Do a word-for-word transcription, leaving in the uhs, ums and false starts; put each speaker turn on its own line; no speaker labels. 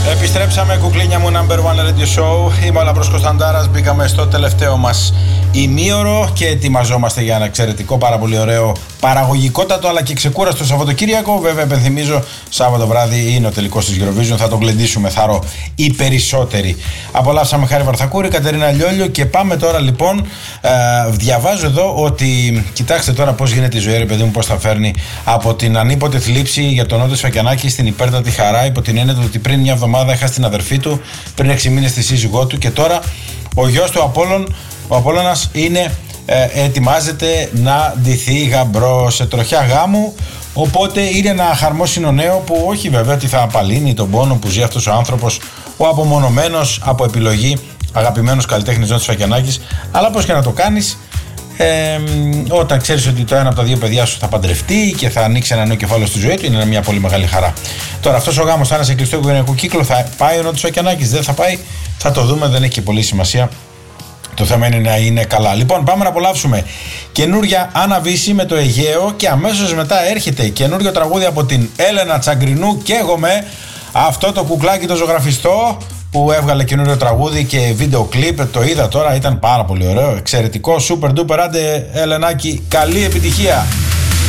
Επιστρέψαμε, κουκλίνια μου, number one radio show. Είμαι ο Λαμπρός Κωνσταντάρας. Μπήκαμε στο τελευταίο μας ημίωρο και ετοιμαζόμαστε για ένα εξαιρετικό, πάρα πολύ ωραίο, παραγωγικότατο αλλά και ξεκούραστο Σαββατοκύριακο. Βέβαια, επενθυμίζω, Σάββατο βράδυ είναι ο τελικός της Eurovision. Θα τον γλεντήσουμε, θαρώ, οι περισσότεροι. Απολαύσαμε Χάρη Βαρθακούρη, Κατερίνα Λιόλιο και πάμε τώρα λοιπόν. Ε, διαβάζω εδώ ότι κοιτάξτε τώρα πώς γίνεται η ζωή, ρε παιδί μου, πώς θα φέρνει από την ανίποτε θλίψη για τον Νότο Σφακιανάκη στην υπέρτατη χαρά, υπό την έννοια ότι πριν μια εβδομάδα έχασε την αδερφή του, πριν έξι μήνες τη σύζυγό του και τώρα ο γιος του Απόλλων, ο Απόλλωνας είναι, ε, ετοιμάζεται να ντυθεί γαμπρό σε τροχιά γάμου. Οπότε είναι ένα χαρμόσυνο νέο που όχι βέβαια ότι θα απαλύνει τον πόνο που ζει αυτός ο άνθρωπος, ο απομονωμένος από επιλογή αγαπημένος καλλιτέχνης Νότης Σφακιανάκης, αλλά πώς και να το κάνεις, ε, όταν ξέρεις ότι το ένα από τα δύο παιδιά σου θα παντρευτεί και θα ανοίξει ένα νέο κεφάλαιο στη ζωή του, είναι μια πολύ μεγάλη χαρά. Τώρα αυτός ο γάμος θα είναι σε κλειστό οικογενειακό κύκλο, θα πάει ο Νότης Σφακιανάκης, δεν θα πάει, θα το δούμε, δεν έχει και πολύ σημασία. Το θέμα είναι να είναι καλά. Λοιπόν, πάμε να απολαύσουμε καινούρια Άννα Βύση με το Αιγαίο και αμέσως μετά έρχεται καινούριο τραγούδι από την Έλενα Τσαγκρινού. Καίγομαι, αυτό το κουκλάκι το ζωγραφιστό που έβγαλε καινούριο τραγούδι και βίντεο κλιπ. Το είδα τώρα, ήταν πάρα πολύ ωραίο, εξαιρετικό, super duper. Άντε Ελενάκη, καλή επιτυχία.